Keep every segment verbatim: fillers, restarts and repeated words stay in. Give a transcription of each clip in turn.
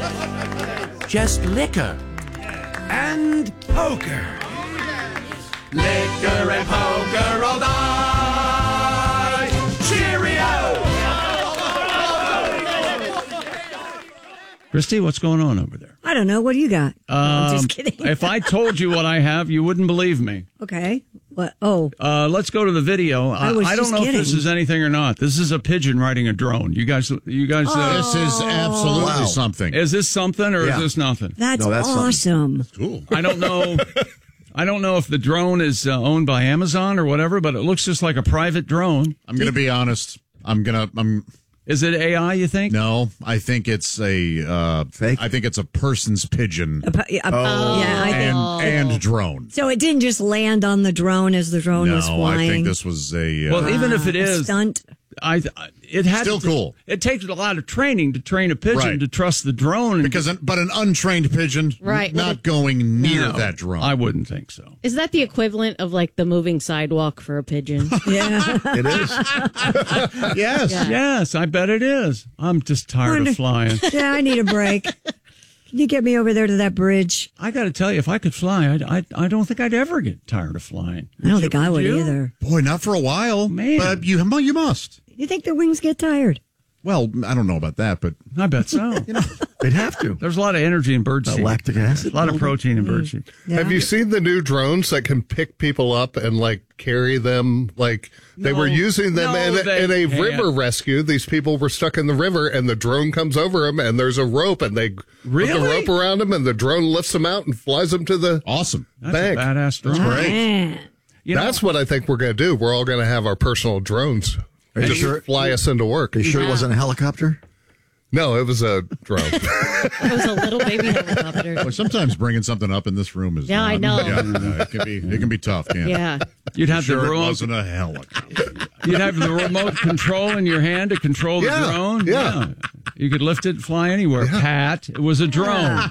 Just liquor and poker. Liquor and poker all night. Cheerio! Christy, what's going on over there? I don't know. What do you got? No, I'm just Um, kidding. If I told you what I have, you wouldn't believe me. Okay. What? Oh, Uh, let's go to the video. I was I don't just know kidding. if this is anything or not. This is a pigeon riding a drone. You guys, you guys. Uh, This is absolutely Wow. something. is this something or Yeah. is this nothing? that's, No, that's awesome. Cool. I don't know. I don't know if the drone is uh, owned by Amazon or whatever, but it looks just like a private drone. I'm going to be honest. I'm going to, I'm, Is it A I, you think? no, I think it's a, uh, Fake? I think it's a person's pigeon Uh, yeah, I think. and, and drone. So it didn't just land on the drone as the drone No, was flying. I think this was a, uh, Well, even if it A is, stunt. I, I it had Still to- cool. It takes a lot of training to train a pigeon Right. to trust the drone. And, because, an, but an untrained pigeon, Right. not going near No, that drone. I wouldn't think so. Is that the equivalent of like the moving sidewalk for a pigeon? Yeah. It is. yes. Yeah. Yes, I bet it is. I'm just tired Wonder- of flying. Yeah, I need a break. Can you get me over there to that bridge? I got to tell you, if I could fly, I, I, I don't think I'd ever get tired of flying. I don't think I would you? either. Boy, not for a while. Man. But you, well, you must. You think their wings get tired? Well, I don't know about that, but I bet so. They'd have to. There's a lot of energy in bird Uh, seed. lactic acid. A lot of protein in bird seed. Yeah. Have you seen the new drones that can pick people up and like carry them? Like they No. were using them No, in, they in a can't. river rescue. These people were stuck in the river and the drone comes over them and there's a rope and they put Really? the rope around them and the drone lifts them out and flies them to the awesome. That's bank. a badass drone. Man. You know, That's what I think we're going to do. We're all going to have our personal drones. Are you Just sure? fly us into work. Are you sure it wasn't a helicopter? No, it was a drone. It was a little baby helicopter. Well, sometimes bringing something up in this room is Yeah, I not- know. Yeah, no, it can be it can be tough. Can't it? Yeah. you'd have Sure, the it remote. wasn't a helicopter. You'd have the remote control in your hand to control the Yeah, drone. yeah. You could lift it and fly anywhere. Pat, it was a drone.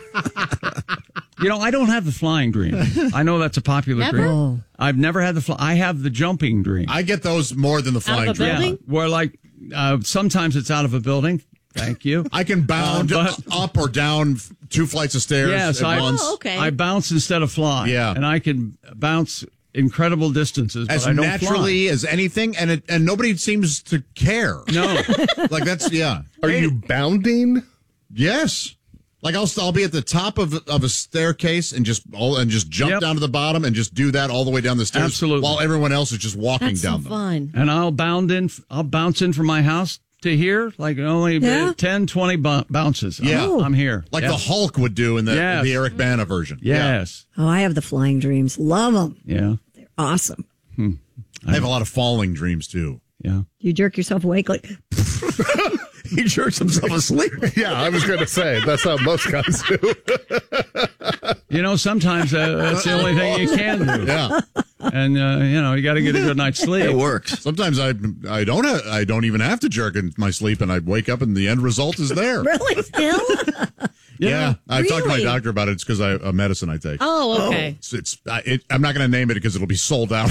You know, I don't have the flying dream. I know that's a popular Never? dream. Oh. I've never had the fly. I have the jumping dream. I get those more than the flying of a drone. building? Where like uh, sometimes it's out of a building. Thank you. I can bound Uh, but- up or down two flights of stairs Yes, at I, once. Oh, okay. I bounce instead of fly. Yeah. and I can bounce incredible distances, but As I don't naturally as anything, and it, and nobody seems to care. fly. No, Like that's yeah. Are you bounding? Yes. Like I'll I'll be at the top of of a staircase and just all and just jump Yep. down to the bottom and just do that all the way down the stairs. Absolutely. While everyone else is just walking That's so down them. fun. and I'll bound in. I'll bounce in from my house to here, like only Yeah. ten, twenty bu- bounces. Yeah. I'm, I'm here. Like Yeah. the Hulk would do in the Yes. the Eric Bana version. Yes. Oh, I have the flying dreams. Love them. Yeah. They're awesome. Yeah. I have a lot of falling dreams too. Yeah. You jerk yourself awake like, He jerks himself asleep. Yeah, I was going to say that's how most guys do. You know, sometimes uh, that's the only thing you can do. Yeah. And uh, you know, you got to get a good night's sleep. It works. Sometimes I I don't have, I don't even have to jerk in my sleep, and I wake up and the end result is there. really? Still? Yeah, I talked to my Really? doctor about it. It's because I a medicine I take. Oh, okay. It's, it's I, it, I'm not going to name it because it'll be sold out,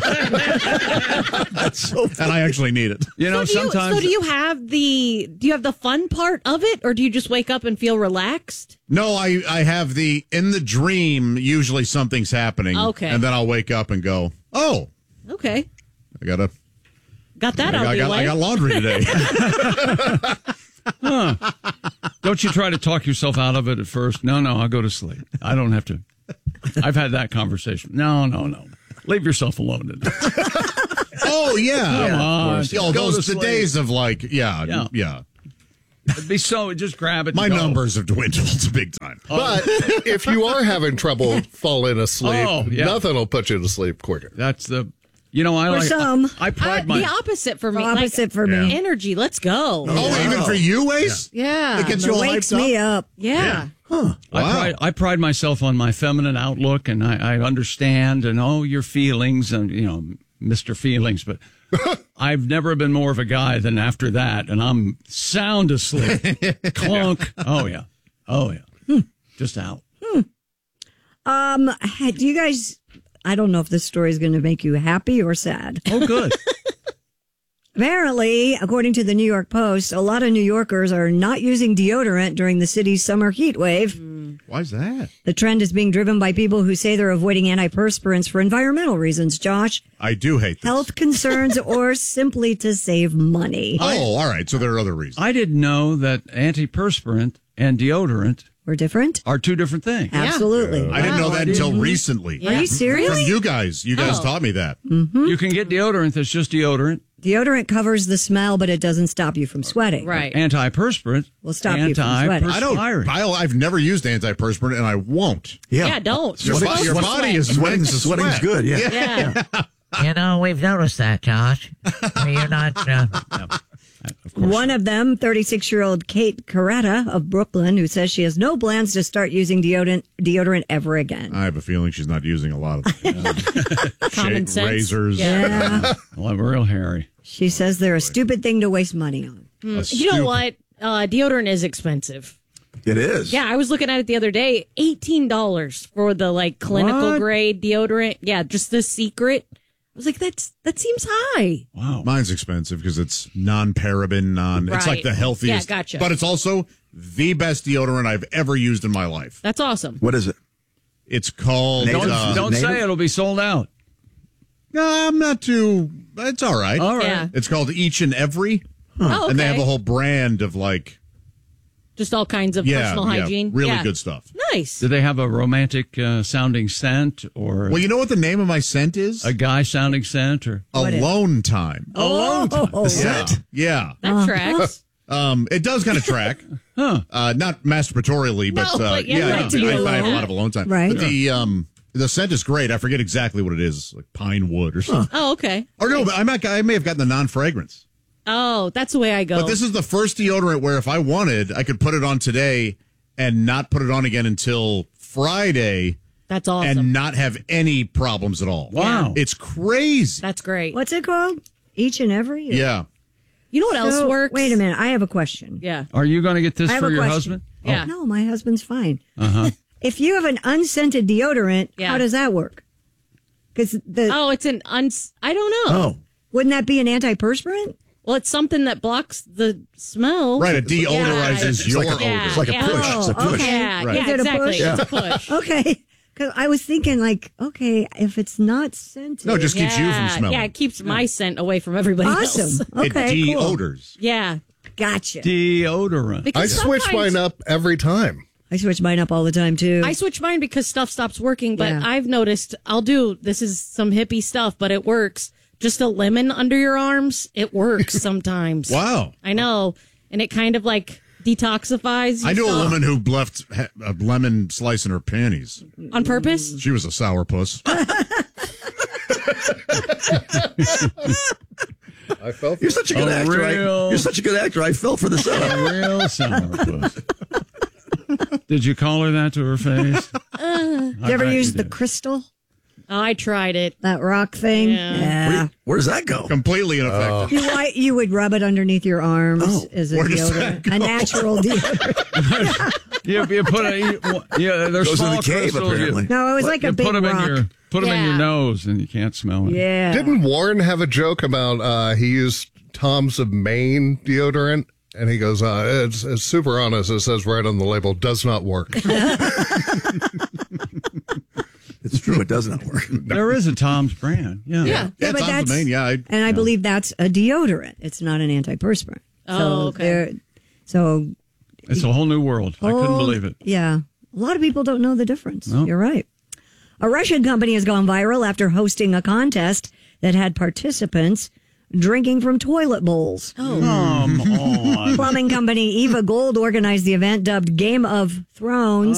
That's so and I actually need it. You know, so, do you, sometimes. so do you have the do you have the fun part of it, or do you just wake up and feel relaxed? No, I I have the in the dream. Usually something's happening. Okay. and then I'll wake up and go, oh, Okay, I gotta got that I, out got, of I, your got, I way. got laundry today. Don't you try to talk yourself out of it at first? No, no, I'll go to sleep. I don't have to. I've had that conversation. No, no, no. Leave yourself alone today. oh yeah, Come on. Oh, Go those to the sleep. days of like yeah Yeah. yeah. It'd be so, just grab it. and My go. numbers have dwindled big time. But if you are having trouble falling asleep, Oh, yeah. nothing will put you to sleep quicker. That's the, you know, I For like, some. I, I Uh, pride my, the opposite for me. Opposite for me. Energy. Let's go. Oh, even for you, Ace? Yeah. It gets It you all wakes hyped up? me up. Yeah. I, pride, I pride myself on my feminine outlook, and I, I understand and oh your feelings and you know Mister Feelings, but I've never been more of a guy than after that, and I'm sound asleep. Clunk. Oh yeah. Oh yeah. Just out. Um, do you guys, I don't know if this story is going to make you happy or sad. Oh good. Apparently, according to the New York Post, a lot of New Yorkers are not using deodorant during the city's summer heat wave. Why's that? The trend is being driven by people who say they're avoiding antiperspirants for environmental reasons, Josh, I do hate this. health concerns, or simply to save money. Oh, all right. So there are other reasons. I didn't know that antiperspirant and deodorant We're different? are two different things. Absolutely. I didn't know that I until didn't. recently. Are you serious? From you guys. You guys Oh. taught me that. You can get deodorant that's just deodorant. Deodorant covers the smell, but it doesn't stop you from sweating. Right. Antiperspirant Will stop you from sweating. I don't. antiperspirant. I'll, I've never used antiperspirant, and I won't. Yeah, don't. Your, You're bo- supposed your to body sweat. is Sweating, meant to sweating's sweat. good. Yeah. Yeah. You know, we've noticed that, Josh. You're not. Uh, One of them, thirty-six-year-old Kate Caretta of Brooklyn, who says she has no plans to start using deodorant deodorant ever again. I have a feeling she's not using a lot of uh, Common shave- sense. razors. Yeah. Well, I'm real hairy. She says they're a stupid thing to waste money on. A You know stupid- what? Uh, deodorant is expensive. It is. Yeah, I was looking at it the other day. eighteen dollars for the like clinical What? grade deodorant. Yeah, just the Secret. I was like, that's that seems high. Wow. Mine's expensive because it's non-paraben, non. It's like Right. the healthiest. Yeah, gotcha. But it's also the best deodorant I've ever used in my life. That's awesome. What is it? It's called. Native? Don't, uh, don't Native? say it'll be sold out. No, I'm not too. It's all right. All right. Yeah. It's called Each and Every, Oh, okay. and they have a whole brand of like Just all kinds of yeah, personal yeah, hygiene. really Yeah. good stuff. Nice. Do they have a romantic uh, sounding scent or Well, you know what the name of my scent is? a guy sounding scent or Alone Time. alone time? Oh, Yeah, yeah. That tracks. Um, it does kind of track. Huh. Uh, not masturbatorially, but, No, uh, but yeah, yeah, you I, like to be I, I have a alone. lot of alone time. Right. But the um, the scent is great. I forget exactly what it is, like pine wood or something. Oh, okay. Or no, but I might, I may have gotten the non fragrance. Oh, that's the way I go. But this is the first deodorant where if I wanted, I could put it on today and not put it on again until Friday that's awesome. and not have any problems at all. Wow. It's crazy. That's great. What's it called? Each and every? Yeah. You know what else So, works? Wait a minute. I have a question. Yeah. Are you going to get this I have for a your question. husband? Yeah. No, my husband's fine. Uh-huh. If you have an unscented deodorant, Yeah. how does that work? Because the Oh, it's an uns. I don't know. Oh, wouldn't that be an antiperspirant? Well, it's something that blocks the smell. Right. It deodorizes it's your like a, Yeah, it's like a yeah. push. It's a Oh, push. okay. Yeah, Right. yeah, Is it a exactly. push? It's a push. Okay. Because I was thinking, like, okay, if it's not scented. No, it just keeps you from Yeah, smelling. Yeah, it keeps my scent away from everybody awesome. else. Okay, it cool. deodors. Yeah. Gotcha. Deodorant. I Because switch sometimes- mine up every time. I switch mine up all the time, too. I switch mine because stuff stops working, but Yeah. I've noticed I'll do this is some hippie stuff, but it works. Just a lemon under your arms, it works sometimes. Wow. I know. And it kind of like detoxifies I knew a yourself. woman who left ha- a lemon slice in her panties. on purpose. She was a sourpuss. I felt You're such a good A actor. I, real- you're such a good actor. I fell for the setup. Real sourpuss. Did you call her that to her face? Did you ever use the crystal? Oh, I tried it. That rock thing? Yeah. Where, where does that go? Completely ineffective. You, li- you would rub it underneath your arms Oh, as a where does deodorant. that A natural deodorant. You, you put a you, yeah. There's Goes in small the cave, crystals. apparently. You, No, it was like you a big put them rock. in your put them in your Yeah. nose, and you can't smell it. Yeah. Didn't Warren have a joke about uh, he used Tom's of Maine deodorant? And he goes, uh, it's, it's super honest. It says right on the label, does not work. It's true. It does not work. There is a Tom's brand. Yeah. Yeah. Yeah, but Tom's that's- the main. Yeah, I, And I believe that's a deodorant. It's not an antiperspirant. Oh, so okay. there- So, It's a whole new world. I couldn't oh, believe it. Yeah. A lot of people don't know the difference. Nope. You're right. A Russian company has gone viral after hosting a contest that had participants drinking from toilet bowls. Come on. Plumbing company Eva Gold organized the event dubbed Game of Thrones.